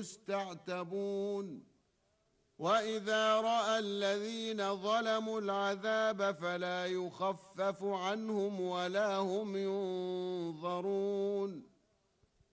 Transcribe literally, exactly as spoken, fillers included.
يستعتبون وإذا رأى الذين ظلموا العذاب فلا يخفف عنهم ولا هم ينظرون